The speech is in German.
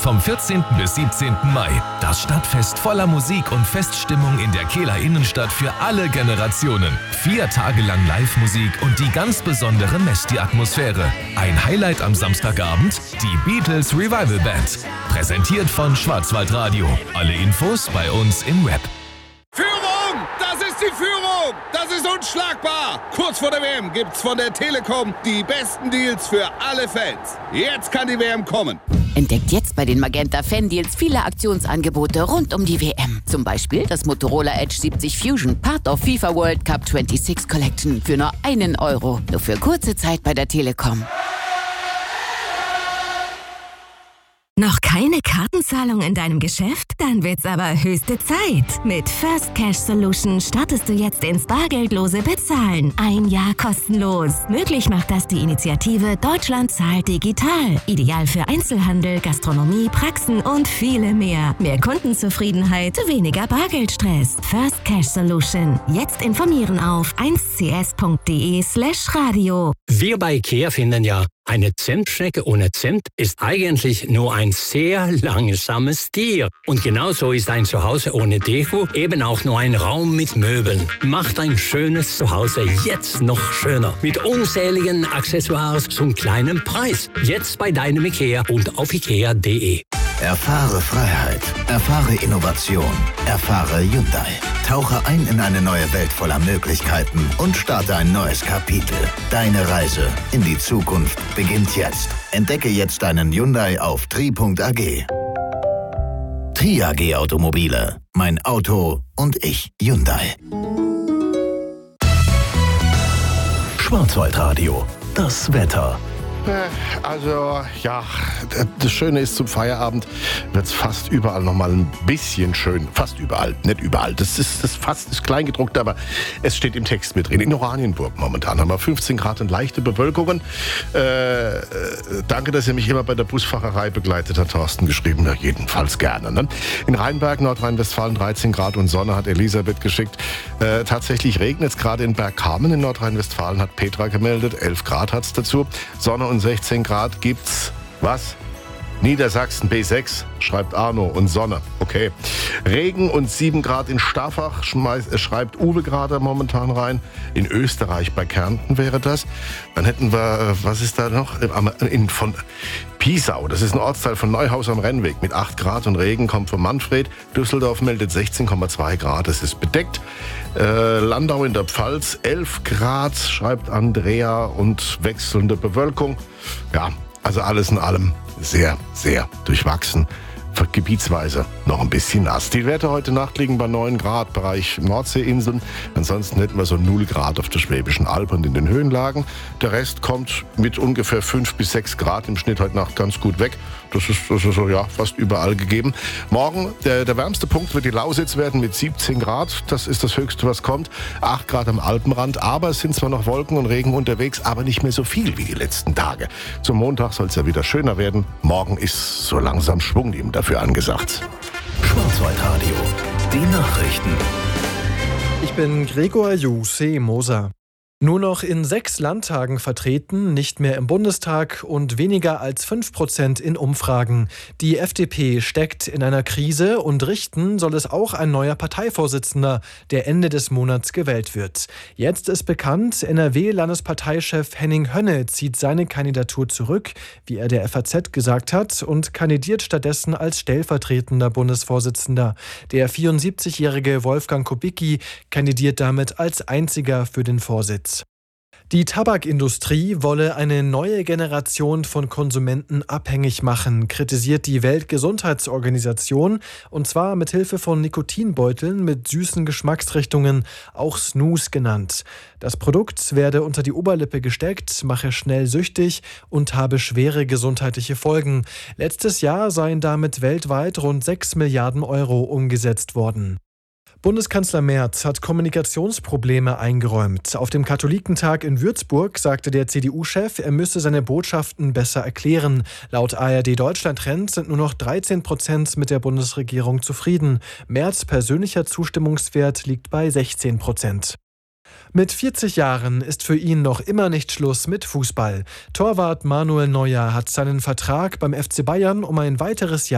Vom 14. bis 17. Mai. Das Stadtfest voller Musik und Feststimmung in der Kehler Innenstadt für alle Generationen. 4 Tage lang Live-Musik und die ganz besondere Mesti-Atmosphäre. Ein Highlight am Samstagabend, die Beatles Revival Band. Präsentiert von Schwarzwaldradio. Alle Infos bei uns im Web. Führung! Das ist die Führung! Das ist unschlagbar! Kurz vor der WM gibt's von der Telekom die besten Deals für alle Fans. Jetzt kann die WM kommen. Entdeckt jetzt bei den Magenta Fan-Deals viele Aktionsangebote rund um die WM. Zum Beispiel das Motorola Edge 70 Fusion, Part of FIFA World Cup 26 Collection für nur €1. Nur für kurze Zeit bei der Telekom. Noch keine Kartenzahlung in deinem Geschäft? Dann wird's aber höchste Zeit. Mit First Cash Solution startest du jetzt ins bargeldlose Bezahlen. 1 Jahr kostenlos. Möglich macht das die Initiative Deutschland zahlt digital. Ideal für Einzelhandel, Gastronomie, Praxen und viele mehr. Mehr Kundenzufriedenheit, weniger Bargeldstress. First Cash Solution. Jetzt informieren auf 1cs.de/radio. Wir bei IKEA finden ja, eine Zentschnecke ohne Zent ist eigentlich nur ein sehr langsames Tier. Und genauso ist ein Zuhause ohne Deko eben auch nur ein Raum mit Möbeln. Macht ein schönes Zuhause jetzt noch schöner. Mit unzähligen Accessoires zum kleinen Preis. Jetzt bei deinem IKEA und auf ikea.de. Erfahre Freiheit. Erfahre Innovation. Erfahre Hyundai. Tauche ein in eine neue Welt voller Möglichkeiten und starte ein neues Kapitel. Deine Reise in die Zukunft beginnt jetzt. Entdecke jetzt deinen Hyundai auf tri.ag. Tri.ag Automobile. Mein Auto und ich. Hyundai. Schwarzwaldradio. Das Wetter. Also, ja, das Schöne ist, zum Feierabend wird es fast überall nochmal ein bisschen schön. Fast überall, nicht überall. Das fast ist kleingedruckt, aber es steht im Text mit drin. In Oranienburg momentan haben wir 15 Grad und leichte Bewölkungen. Danke, dass ihr mich immer bei der Busfahrerei begleitet, hat Thorsten geschrieben. Ja, jedenfalls gerne. Ne? In Rheinberg, Nordrhein-Westfalen 13 Grad und Sonne, hat Elisabeth geschickt. Tatsächlich regnet es gerade in Bergkamen in Nordrhein-Westfalen, hat Petra gemeldet. 11 Grad hat es dazu. Sonne und 16 Grad gibt's, was? Niedersachsen B6, schreibt Arno, und Sonne. Okay. Regen und 7 Grad in Staffach, schreibt Uwe gerade momentan rein. In Österreich, bei Kärnten wäre das. Dann hätten wir, was ist da noch? Von Piesau, das ist ein Ortsteil von Neuhaus am Rennweg. Mit 8 Grad und Regen kommt von Manfred. Düsseldorf meldet 16,2 Grad, es ist bedeckt. Landau in der Pfalz, 11 Grad, schreibt Andrea, und wechselnde Bewölkung. Ja, also alles in allem sehr, sehr durchwachsen. Gebietsweise noch ein bisschen nass. Die Werte heute Nacht liegen bei 9 Grad, Bereich Nordseeinseln. Ansonsten hätten wir so 0 Grad auf der Schwäbischen Alb und in den Höhenlagen. Der Rest kommt mit ungefähr 5 bis 6 Grad im Schnitt heute Nacht ganz gut weg. Das ist so, ja, fast überall gegeben. Morgen, der wärmste Punkt wird die Lausitz werden mit 17 Grad. Das ist das Höchste, was kommt. 8 Grad am Alpenrand. Aber es sind zwar noch Wolken und Regen unterwegs, aber nicht mehr so viel wie die letzten Tage. Zum Montag soll es ja wieder schöner werden. Morgen ist so langsam Schwung dafür angesagt. Schwarzwaldradio. Die Nachrichten. Ich bin Gregor Moser. Nur noch in 6 Landtagen vertreten, nicht mehr im Bundestag und weniger als 5% in Umfragen. Die FDP steckt in einer Krise und richten soll es auch ein neuer Parteivorsitzender, der Ende des Monats gewählt wird. Jetzt ist bekannt, NRW-Landesparteichef Henning Hönnne zieht seine Kandidatur zurück, wie er der FAZ gesagt hat, und kandidiert stattdessen als stellvertretender Bundesvorsitzender. Der 74-jährige Wolfgang Kubicki kandidiert damit als einziger für den Vorsitz. Die Tabakindustrie wolle eine neue Generation von Konsumenten abhängig machen, kritisiert die Weltgesundheitsorganisation, und zwar mit Hilfe von Nikotinbeuteln mit süßen Geschmacksrichtungen, auch Snus genannt. Das Produkt werde unter die Oberlippe gesteckt, mache schnell süchtig und habe schwere gesundheitliche Folgen. Letztes Jahr seien damit weltweit rund 6 Milliarden Euro umgesetzt worden. Bundeskanzler Merz hat Kommunikationsprobleme eingeräumt. Auf dem Katholikentag in Würzburg sagte der CDU-Chef, er müsse seine Botschaften besser erklären. Laut ARD Deutschland-Trend sind nur noch 13% mit der Bundesregierung zufrieden. Merz' persönlicher Zustimmungswert liegt bei 16%. Mit 40 Jahren ist für ihn noch immer nicht Schluss mit Fußball. Torwart Manuel Neuer hat seinen Vertrag beim FC Bayern um ein weiteres Jahr